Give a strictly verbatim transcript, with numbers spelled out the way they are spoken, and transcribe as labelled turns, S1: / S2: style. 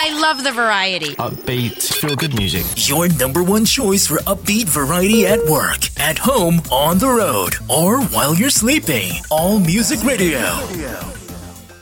S1: I love the variety.
S2: Upbeat, feel-good music.
S3: Your number one choice for upbeat variety at work, at home, on the road, or while you're sleeping. All Music Radio.